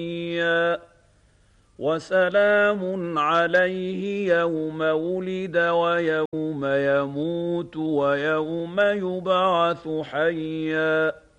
وسلام عليه يوم ولد ويوم يموت ويوم يبعث حيا